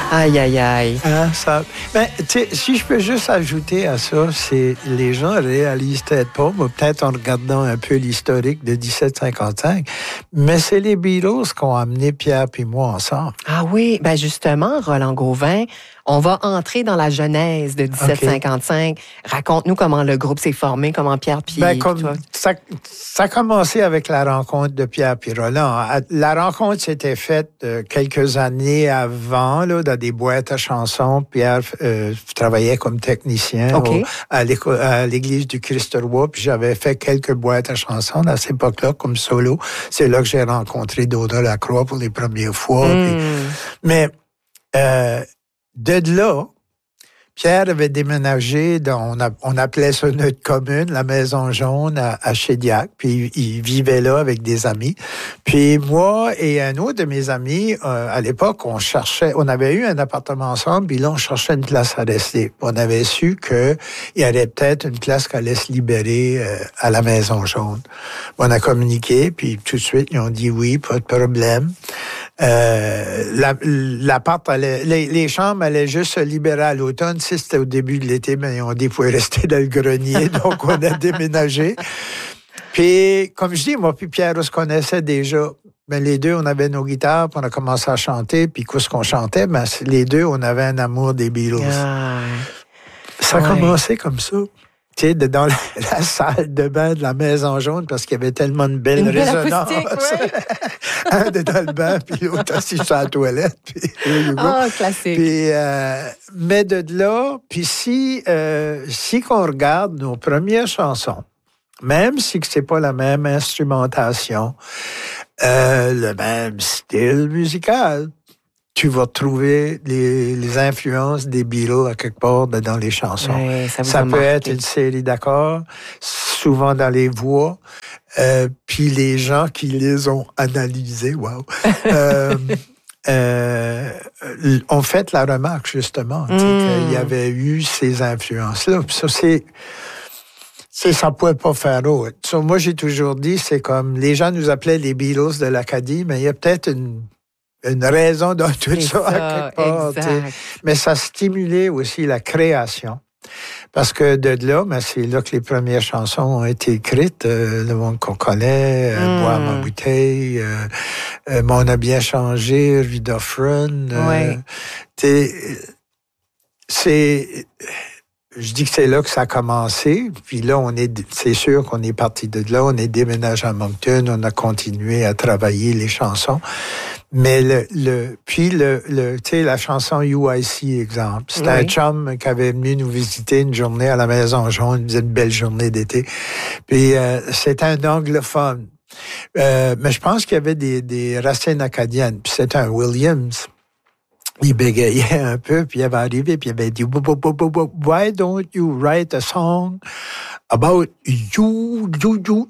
Aïe, aïe, aïe. Hein, ça... Mais si je peux juste ajouter à ça, c'est les gens réalisent peut-être pas, mais peut-être en regardant un peu l'historique de 1755, mais c'est les Beatles qui ont amené Pierre et moi ensemble. Ah oui, ben justement, Roland Gauvin, on va entrer dans la genèse de 1755. Okay. Raconte-nous comment le groupe s'est formé, comment Pierre puis toi. Ça a commencé avec la rencontre de Pierre et Roland. La rencontre s'était faite quelques années avant, là, dans des boîtes à chansons. Pierre travaillait comme technicien à l'église du Christ-Roi, puis j'avais fait quelques boîtes à chansons à cette époque-là comme solo. C'est là que j'ai rencontré Dauda Lacroix pour les premières fois. Puis, mais de là, Pierre avait déménagé, on appelait ça notre commune, la Maison Jaune à Chédiac, puis il vivait là avec des amis. Puis moi et un autre de mes amis, à l'époque, on avait eu un appartement ensemble, puis là, on cherchait une place à rester. On avait su qu'il y avait peut-être une place qui allait se libérer à la Maison Jaune. On a communiqué, puis tout de suite, ils ont dit oui, pas de problème. L'appart les chambres allaient juste se libérer à l'automne. Si c'était au début de l'été, mais on dit qu'il pouvait rester dans le grenier, donc on a déménagé. Puis, comme je dis, moi puis Pierre, on se connaissait déjà. Mais les deux, on avait nos guitares, puis on a commencé à chanter, puis qu'est-ce qu'on chantait? Ben, les deux, on avait un amour des Beatles. Ça a commencé comme ça. Tu sais, dans la salle de bain de la Maison Jaune, parce qu'il y avait tellement de belles résonances. Un dans le bain, puis l'autre assis sur la toilette. Classique. Puis, mais de là, puis si qu'on regarde nos premières chansons, même si c'est pas la même instrumentation, le même style musical, tu vas trouver les influences des Beatles à quelque part dans les chansons. Ouais, ça peut être une série d'accords, souvent dans les voix, puis les gens qui les ont analysés, ont fait la remarque, justement, qu'il y avait eu ces influences-là. Puis ça, ça ne pouvait pas faire autre. So, moi, j'ai toujours dit, c'est comme, les gens nous appelaient les Beatles de l'Acadie, mais il y a peut-être une raison dans tout ça, à quelque part. Mais ça stimulait aussi la création. Parce que de là, c'est là que les premières chansons ont été écrites. Le monde qu'on connaît, Boire ma bouteille, On a bien changé, Rudolph Run. Je dis que c'est là que ça a commencé. Puis là, c'est sûr qu'on est parti de là. On est déménagé à Moncton. On a continué à travailler les chansons. Mais puis tu sais, la chanson UIC, exemple. C'était un chum qui avait venu nous visiter une journée à la Maison Jaune. Il faisait une belle journée d'été. Puis c'était un anglophone. Mais je pense qu'il y avait des racines acadiennes. Puis c'était un Williams. Il bégayait un peu, puis il avait arrivé, puis il avait dit « Why don't you write a song about UIC? »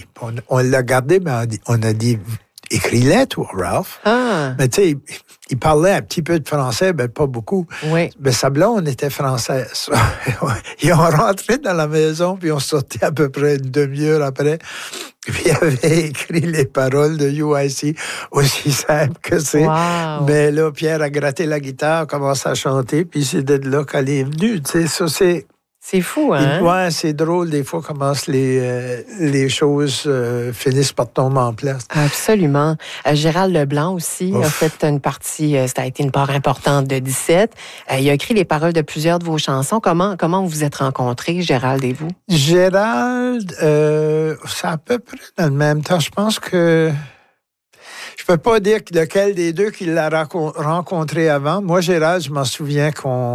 On l'a gardé, mais on a dit « Écris-le, toi, Ralph. » Mais tu sais, il parlait un petit peu de français, mais pas beaucoup. Oui. Mais sa blonde était française. Ils ont rentré dans la maison, puis on sortait à peu près une demi-heure après. Puis il avait écrit les paroles de UIC, aussi simple que c'est. Wow. Mais là, Pierre a gratté la guitare, commencé à chanter, puis c'est de là qu'elle est venue. Tu sais, ça, c'est fou, hein? Ouais, c'est drôle, des fois, comment les choses finissent par tomber en place. Absolument. Gérald Leblanc aussi a fait une partie, ça a été une part importante de 17. Il a écrit les paroles de plusieurs de vos chansons. Comment vous vous êtes rencontrés, Gérald et vous? Gérald, c'est à peu près dans le même temps. Je pense que... Je peux pas dire lequel des deux qui l'a rencontré avant. Moi, Gérald, je m'en souviens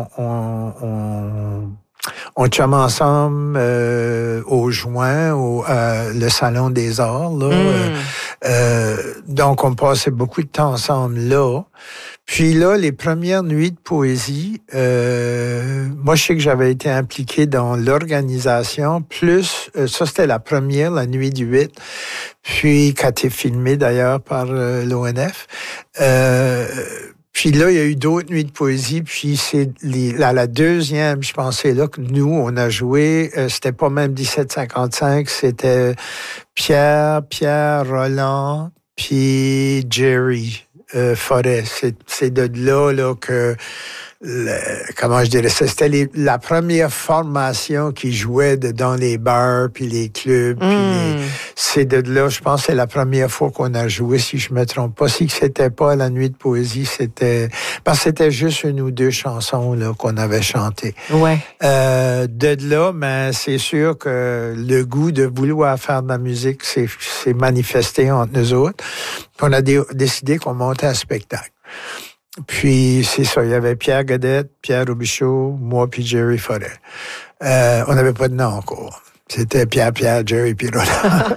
on chum ensemble au Joint, le Salon des Arts. Là, donc, on passait beaucoup de temps ensemble là. Puis là, les premières nuits de poésie, moi, je sais que j'avais été impliqué dans l'organisation, plus, ça c'était la première, la nuit du 8, puis qui a été filmée d'ailleurs par l'ONF. Puis là, il y a eu d'autres nuits de poésie, puis c'est la deuxième, je pensais là que nous, on a joué, c'était pas même 1755, c'était Pierre, Roland, puis Jerry. Forêt. C'est de là que comment je dirais ça, c'était la première formation qui jouait dans les bars puis les clubs. C'est de là, je pense, c'est la première fois qu'on a joué, si je me trompe pas. Si c'était pas la nuit de poésie, parce que c'était juste une ou deux chansons là qu'on avait chantées. Ouais. De là, mais c'est sûr que le goût de vouloir faire de la musique s'est manifesté entre nous autres. Puis on a décidé qu'on montait un spectacle. Puis, c'est ça, il y avait Pierre Godette, Pierre Robichaud, moi puis Jerry Forêt. On n'avait pas de nom encore. C'était Pierre, Jerry puis Roland.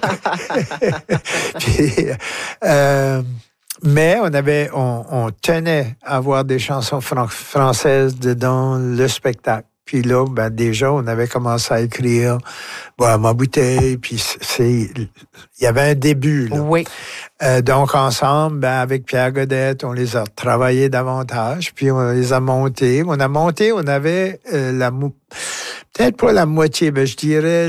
Puis, mais on tenait à avoir des chansons françaises dans le spectacle. Puis là, déjà, on avait commencé à écrire Ma bouteille, puis il y avait un début, là. Oui. Donc, ensemble, avec Pierre Godette, on les a travaillés davantage, puis on les a montés. On avait peut-être pas la moitié, mais je dirais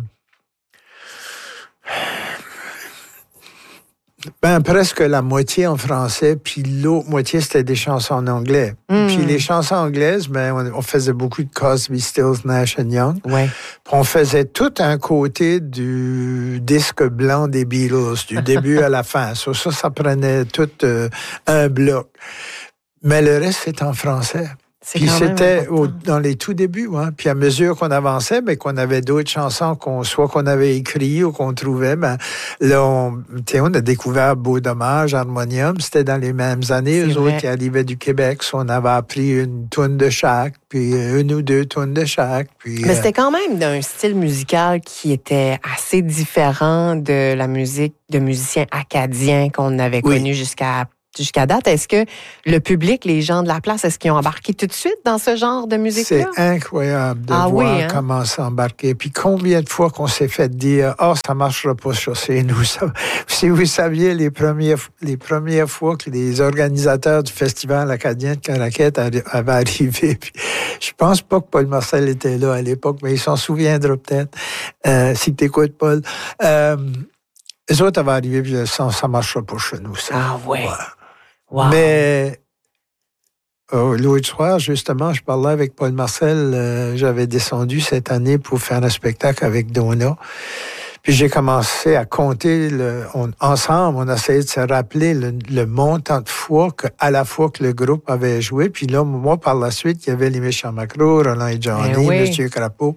presque la moitié en français, puis l'autre moitié, c'était des chansons en anglais. Puis les chansons anglaises, on faisait beaucoup de Crosby, Stills, Nash & Young. Ouais. Puis on faisait tout un côté du disque blanc des Beatles, du début à la fin. Ça prenait tout un bloc. Mais le reste, c'est en français. Puis c'était dans les tout débuts. Hein. Puis à mesure qu'on avançait, qu'on avait d'autres chansons qu'on avait écrites ou qu'on trouvait, là, on a découvert Beau Dommage, Harmonium. C'était dans les mêmes années. Eux autres qui arrivaient du Québec, on avait appris une toune de chaque, puis une ou deux tounes de chaque. Puis, mais c'était quand même d'un style musical qui était assez différent de la musique de musiciens acadiens qu'on avait connu jusqu'à date. Est-ce que le public, les gens de la place, est-ce qu'ils ont embarqué tout de suite dans ce genre de musique-là? C'est incroyable de voir comment s'embarquer. Puis combien de fois qu'on s'est fait dire « ça marchera pas ça, c'est nous. » Si vous saviez les premières fois que les organisateurs du Festival acadien de Caraquette avaient arrivé, puis je pense pas que Paul Marcel était là à l'époque, mais il s'en souviendra peut-être, si tu écoutes, Paul. Les autres avaient arrivé, puis ça marchera pas chez nous. Ça. Ah ouais. Ouais. Wow. Mais l'autre soir, justement, je parlais avec Paul Marcel. J'avais descendu cette année pour faire un spectacle avec Donna. Puis j'ai commencé à compter. Ensemble, on essayait de se rappeler le montant de fois à la fois que le groupe avait joué. Puis là, moi, par la suite, il y avait les Méchants Macros, Roland et Johnny, Monsieur Crapeau.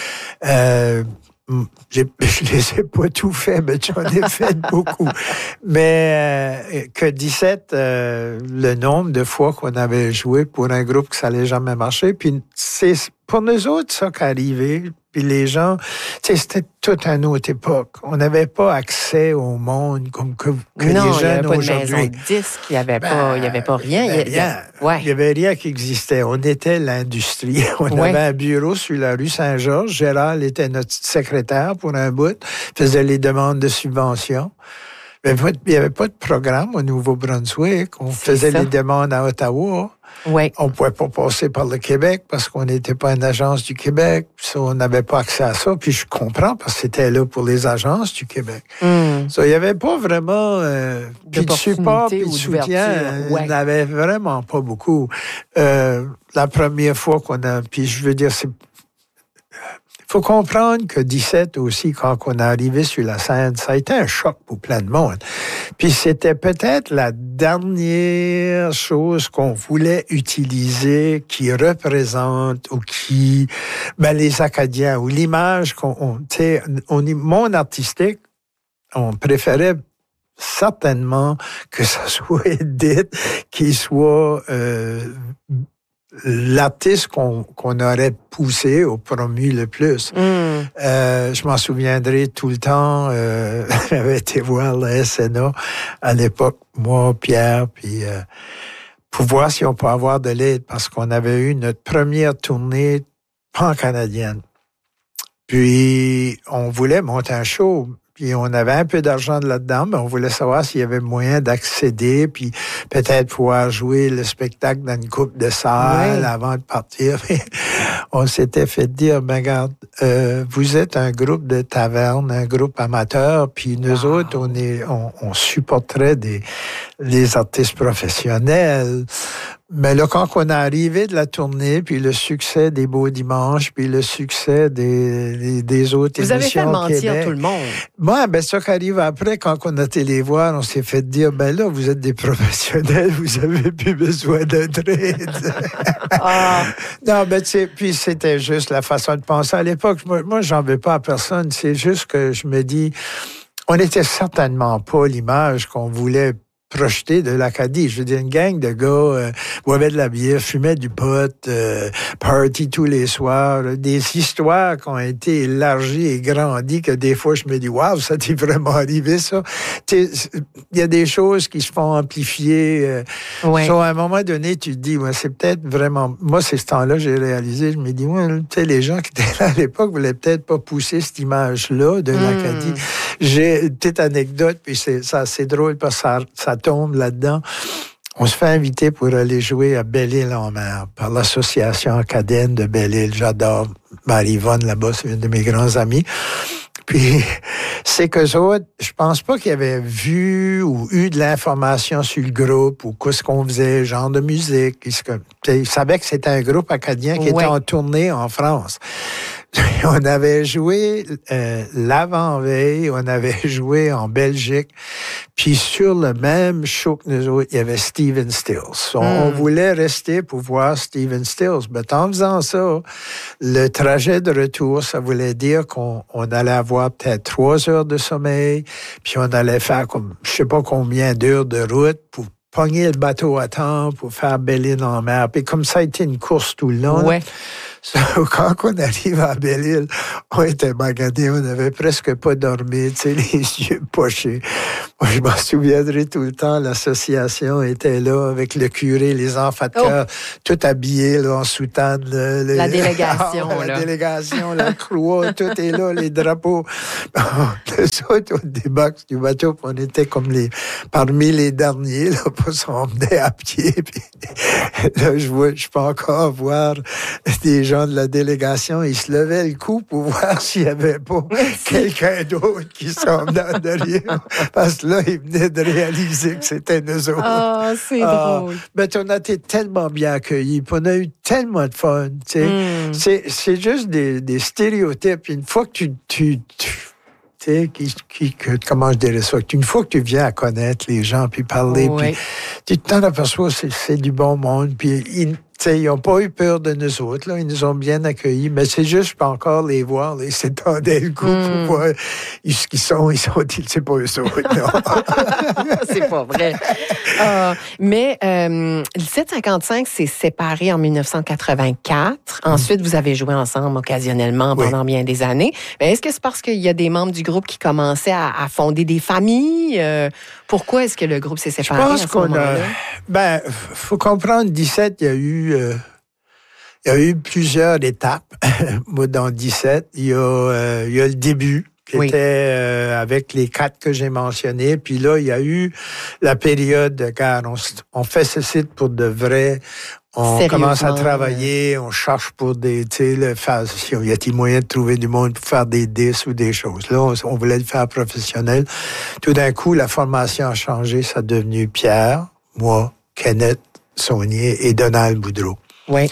Je les ai pas tout fait, mais j'en ai fait beaucoup. Mais que 17, le nombre de fois qu'on avait joué pour un groupe que ça allait jamais marcher. Puis c'est pour nous autres ça qui arrivait. Puis les gens, c'était toute une autre époque. On n'avait pas accès au monde comme que les jeunes aujourd'hui. Non, il n'y avait pas de maison de disques, il n'y avait pas rien. Il n'y avait rien qui existait. On était l'industrie. On avait un bureau sur la rue Saint-Georges. Gérald était notre secrétaire pour un bout, faisait les demandes de subventions. Il n'y avait pas de programme au Nouveau-Brunswick. On faisait les demandes à Ottawa. Oui. On ne pouvait pas passer par le Québec parce qu'on n'était pas une agence du Québec. On n'avait pas accès à ça. Puis je comprends parce que c'était là pour les agences du Québec. Il n'y avait pas vraiment... puis de support puis de soutien, il n'avait vraiment pas beaucoup. La première fois qu'on a... Puis je veux dire, il faut comprendre que 17 aussi, quand on est arrivé sur la scène, ça a été un choc pour plein de monde. Puis c'était peut-être la dernière chose qu'on voulait utiliser qui représente ou qui, les Acadiens, ou l'image monde artistique, on préférait certainement que ça soit Edith qui soit l'artiste qu'on aurait poussé ou promu le plus. Je m'en souviendrai tout le temps. J'avais été voir la SNA à l'époque, moi, Pierre, puis pour voir si on peut avoir de l'aide, parce qu'on avait eu notre première tournée pan-canadienne. Puis, on voulait monter un show. puis on avait un peu d'argent de là-dedans, mais on voulait savoir s'il y avait moyen d'accéder, puis peut-être pouvoir jouer le spectacle dans une coupe de salles avant de partir. On s'était fait dire, ben regarde, vous êtes un groupe de taverne, un groupe amateur, puis nous autres, on supporterait des artistes professionnels. Mais là, quand on est arrivé de la tournée, puis le succès des Beaux Dimanches, puis le succès des autres vous émissions avez fait mentir Québec, tout le monde. Moi, ben ça qui arrive après, quand on a été les voir, on s'est fait dire, ben là, vous êtes des professionnels, vous avez plus besoin d'aide. Non, ben tu sais, puis c'était juste la façon de penser à l'époque. Moi, j'en veux pas à personne. C'est juste que je me dis, on n'était certainement pas l'image qu'on voulait projeté de l'Acadie. Je veux dire, une gang de gars boivaient de la bière, fumaient du pot, party tous les soirs, des histoires qui ont été élargies et grandies que des fois, je me dis, waouh, ça t'est vraiment arrivé, ça. Il y a des choses qui se font amplifier. So, à un moment donné, tu te dis, ouais, c'est peut-être vraiment... Moi, c'est ce temps-là, j'ai réalisé, je me dis, ouais, tu sais, les gens qui étaient là à l'époque voulaient peut-être pas pousser cette image-là de l'Acadie. J'ai une petite anecdote, puis c'est drôle parce que ça tombe là-dedans. On se fait inviter pour aller jouer à Belle-Île-en-Mer par l'Association acadienne de Belle-Île. J'adore Marie-Yvonne là-bas, c'est une de mes grands amis. Puis, c'est qu'eux autres, je pense pas qu'ils avaient vu ou eu de l'information sur le groupe ou qu'est-ce qu'on faisait, genre de musique. Ils savaient que c'était un groupe acadien qui était en tournée en France. On avait joué l'avant-veille, on avait joué en Belgique, puis sur le même show que nous autres, il y avait Stephen Stills. On voulait rester pour voir Stephen Stills. Mais en faisant ça, le trajet de retour, ça voulait dire qu'on allait avoir peut-être 3 heures de sommeil, puis on allait faire comme je sais pas combien d'heures de route pour pogner le bateau à temps, pour faire Belle-Île-en-Mer. Puis comme ça a été une course tout le long. Ouais. Quand on arrive à Belle-Île, on était magadés, on n'avait presque pas dormi, tu sais, les yeux pochés. Moi, je m'en souviendrai tout le temps, l'association était là avec le curé, les enfants de cœur, tout habillés là, en soutane. La délégation. La délégation, la croix, tout est là, les drapeaux. Nous autres, on débarque du bateau, puis on était comme parmi les derniers, là, pour s'emmener à pied. Puis, là, je peux encore voir des gens de la délégation, ils se levaient le cou pour voir s'il n'y avait pas quelqu'un d'autre qui s'en venait derrière. Parce que là, ils venaient de réaliser que c'était nous autres. Ah, c'est drôle. Mais on a été tellement bien accueillis, puis on a eu tellement de fun. C'est juste des stéréotypes. Une fois que comment je dirais ça? Une fois que tu viens à connaître les gens, puis parler, puis tu t'en aperçois, c'est du bon monde, puis ils n'ont pas eu peur de nous autres, là. Ils nous ont bien accueillis, mais c'est juste, je peux encore les voir, là, ils s'étendaient le cou pour voir ce qu'ils sont, c'est pas eux autres, non. C'est pas vrai. Mais 1755 s'est séparé en 1984. Ensuite, vous avez joué ensemble occasionnellement pendant bien des années. Mais est-ce que c'est parce qu'il y a des membres du groupe qui commençaient à fonder des familles? Pourquoi est-ce que le groupe s'est séparé à ce moment-là? Faut comprendre, 17, il y a eu plusieurs étapes. Moi, dans 17, il y a le début, qui était avec les 4 que j'ai mentionnés. Puis là, il y a eu la période, car on fait ce site pour de vrai. On commence à travailler, on cherche pour il y a-t-il moyen de trouver du monde pour faire des disques ou des choses. Là, on voulait le faire professionnel. Tout d'un coup, la formation a changé. Ça a devenu Pierre, moi, Kenneth Saunier et Donald Boudreau. Oui.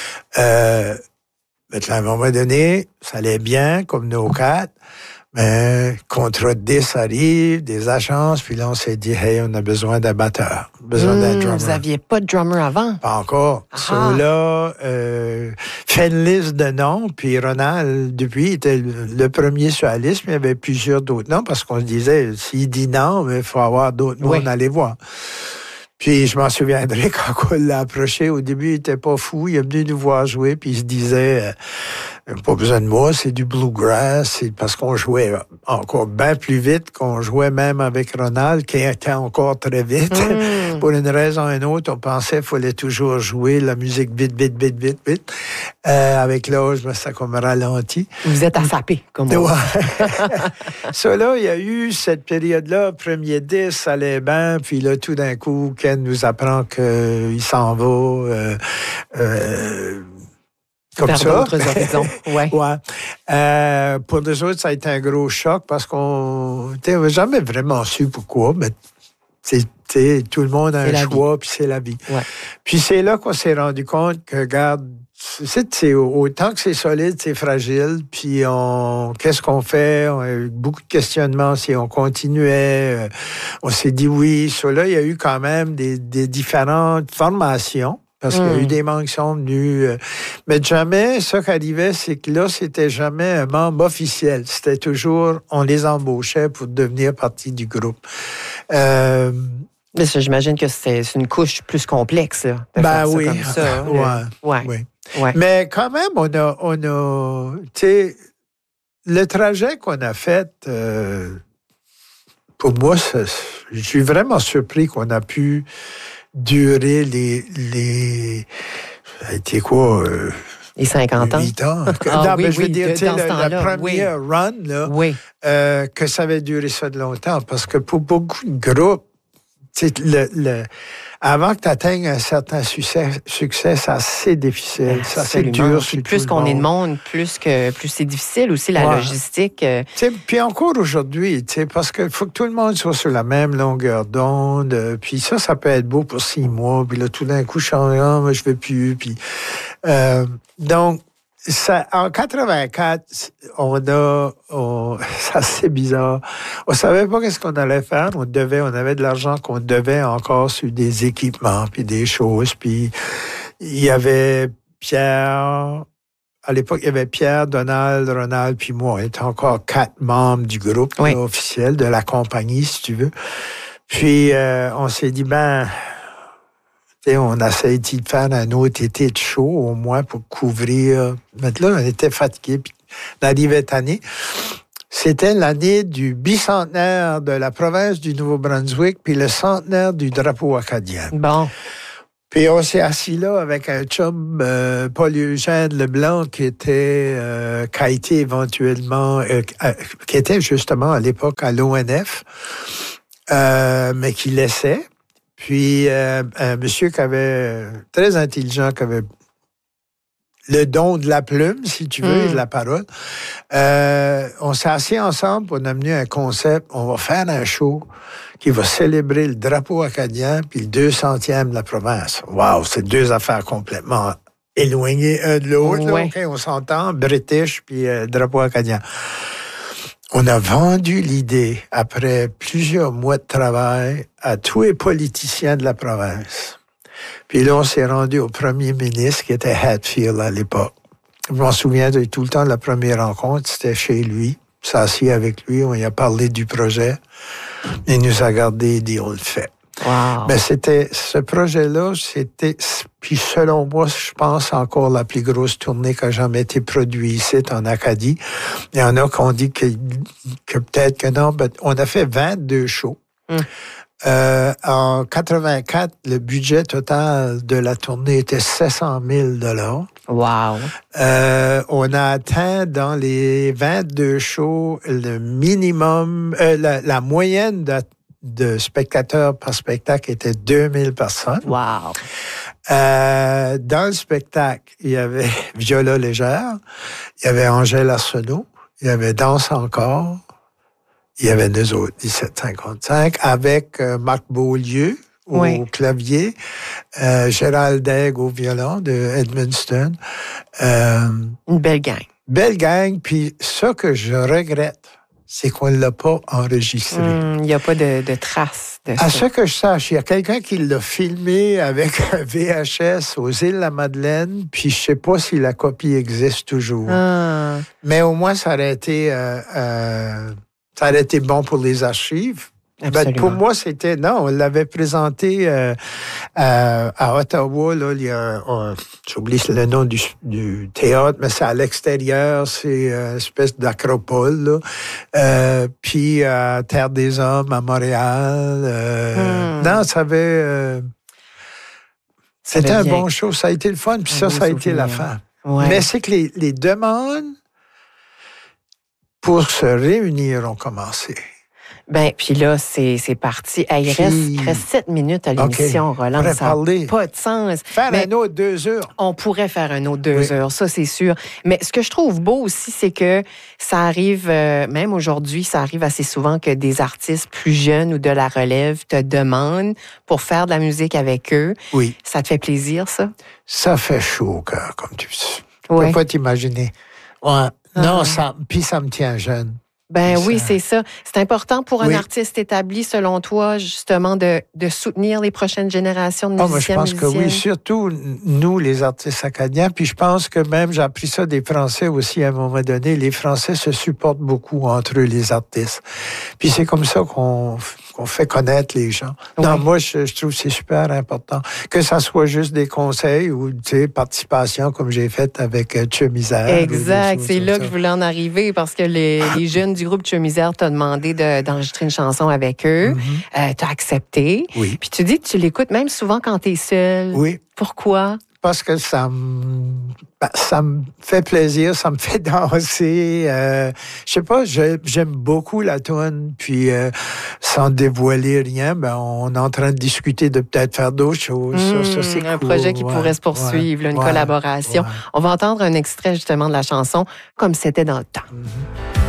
Mais à un moment donné, ça allait bien, comme nos 4. Mais contrat de 10 arrive, des agences, puis là, on s'est dit, hey, on a besoin d'un batteur, besoin d'un drummer. Vous n'aviez pas de drummer avant? Pas encore. So là, fait une liste de noms, puis Ronald, depuis, était le premier sur la liste, mais il y avait plusieurs d'autres noms, parce qu'on se disait, s'il dit non, il faut avoir d'autres noms à aller voir. Puis je m'en souviendrai quand on l'a approché. Au début, il était pas fou. Il est venu nous voir jouer, puis il se disait, pas besoin de moi, c'est du bluegrass, c'est parce qu'on jouait encore bien plus vite qu'on jouait même avec Ronald, qui était encore très vite. Pour une raison ou une autre, on pensait qu'il fallait toujours jouer la musique vite, vite, vite, vite, vite. Avec l'âge, ça comme ralenti. Vous êtes assapé, comme on dit. Ça, là, il y a eu cette période-là, premier 10, ça allait bien, puis là, tout d'un coup, Ken nous apprend qu'il s'en va. Comme vers ça. d'autres horizons. Ouais. Ouais. Pour nous autres, ça a été un gros choc parce qu'on n'avait jamais vraiment su pourquoi, mais tout le monde a un choix, puis c'est la vie. Ouais. Puis c'est là qu'on s'est rendu compte que, regarde, autant que c'est solide, c'est fragile. Puis qu'est-ce qu'on fait? On a eu beaucoup de questionnements si on continuait. On s'est dit oui. Ça, là, il y a eu quand même des différentes formations. Parce qu'il y a eu des membres qui sont venus. Mais jamais, ce qui arrivait, c'est que là, c'était jamais un membre officiel. C'était toujours, on les embauchait pour devenir partie du groupe. Mais ça, j'imagine que c'est une couche plus complexe, là, de faire ça comme ça. Oui. Mais quand même, on a tu sais, le trajet qu'on a fait, pour moi, je suis vraiment surpris qu'on a pu durer ça a été quoi? Les 50 ans? 8 ans. Je veux dire, le premier run, là, que ça avait duré ça de longtemps. Parce que pour beaucoup de groupes, avant que tu atteignes un certain succès, c'est assez difficile. Ça, c'est dur. Plus qu'on est de monde, plus c'est difficile aussi, la logistique. Puis encore aujourd'hui, parce qu'il faut que tout le monde soit sur la même longueur d'onde. Puis ça peut être beau pour 6 mois. Puis là, tout d'un coup, je change, mais je ne veux plus. Puis, donc, en 84, ça c'est bizarre. On savait pas qu'est-ce qu'on allait faire. On avait de l'argent qu'on devait encore sur des équipements puis des choses. Puis il y avait Pierre. À l'époque, il y avait Pierre, Donald, Ronald puis moi. On était encore 4 membres du groupe officiel de la compagnie, si tu veux. Puis on s'est dit on a essayé de faire un autre été de show, au moins, pour couvrir. Mais là, on était fatigués. Puis, l'arrivée cette année, c'était l'année du bicentenaire de la province du Nouveau-Brunswick, puis le centenaire du drapeau acadien. Bon. Puis, on s'est assis là avec un chum, Paul-Eugène Leblanc, qui a été éventuellement, qui était justement à l'époque à l'ONF, mais qui laissait. Puis, un monsieur très intelligent, qui avait le don de la plume, si tu veux, et de la parole. On s'est assis ensemble pour amener un concept. On va faire un show qui va célébrer le drapeau acadien puis le 200e de la province. Wow, c'est 2 affaires complètement éloignées un de l'autre. Ouais. Okay, on s'entend, British puis drapeau acadien. On a vendu l'idée, après plusieurs mois de travail, à tous les politiciens de la province. Puis là, on s'est rendu au premier ministre, qui était Hatfield à l'époque. Je m'en souviens de tout le temps de la première rencontre, c'était chez lui. On s'est assis avec lui, on y a parlé du projet. Il nous a regardé et dit, on le fait. Wow. Mais ce projet-là, puis selon moi, je pense encore la plus grosse tournée qui a jamais été produite ici en Acadie. Il y en a qui ont dit que peut-être que non, mais on a fait 22 shows. En 84, le budget total de la tournée était 700 000 $. Wow. On a atteint dans les 22 shows le minimum, la moyenne de spectateurs par spectacle était 2000 personnes. Wow. Dans le spectacle, il y avait Viola Légère, il y avait Angèle Arsenault, il y avait Danse encore, il y avait nous autres, 1755, avec Marc Beaulieu au clavier, Gérald Daigle au violon de Edmundston. Une belle gang. Belle gang, puis ça que je regrette, c'est qu'on ne l'a pas enregistré. Il n'y a pas de traces de ça. À ce que je sache, il y a quelqu'un qui l'a filmé avec un VHS aux Îles-de-la-Madeleine, puis je ne sais pas si la copie existe toujours. Mais au moins, ça aurait été bon pour les archives. Absolument. Pour moi, on l'avait présenté à Ottawa, là, il y a, j'oublie le nom du théâtre, mais c'est à l'extérieur, c'est une espèce d'acropole, là. Puis à Terre des Hommes, à Montréal. Non, ça avait... c'était un bon show, ça a été le fun, puis ça a été la fin. Ouais. Mais c'est que les demandes pour se réunir ont commencé. Ben, puis là, c'est parti. Il reste 7 minutes à l'émission, Roland. Ça n'a pas de sens. Faire un autre 2 heures. On pourrait faire un autre 2 heures, ça, c'est sûr. Mais ce que je trouve beau aussi, c'est que ça arrive, même aujourd'hui, ça arrive assez souvent que des artistes plus jeunes ou de la relève te demandent pour faire de la musique avec eux. Oui. Ça te fait plaisir, ça? Ça fait chaud au cœur, comme tu peux pas t'imaginer. Ouais. Non, ça me tient jeune. Ben oui, c'est ça. C'est important pour un artiste établi, selon toi, justement, de soutenir les prochaines générations de musiciens. Moi, je pense que oui, surtout nous, les artistes acadiens. Puis je pense que même, j'ai appris ça des Français aussi à un moment donné. Les Français se supportent beaucoup entre eux, les artistes. Puis c'est comme ça qu'on fait connaître les gens. Oui. Non, moi, je trouve que c'est super important. Que ça soit juste des conseils ou, tu sais, participation, comme j'ai fait avec Tcheu-Misère. Exact. C'est là que je voulais en arriver parce que les jeunes du groupe Tcheu-Misère t'ont demandé d'enregistrer une chanson avec eux. T'as accepté. Oui. Puis tu dis que tu l'écoutes même souvent quand t'es seul. Oui. Pourquoi? Parce que ça me fait plaisir, ça me fait danser. Je sais pas, j'aime beaucoup la toune, puis sans dévoiler rien, on est en train de discuter de peut-être faire d'autres choses. Ça, c'est un cool. projet qui pourrait se poursuivre, une collaboration. On va entendre un extrait justement de la chanson « Comme c'était dans le temps ».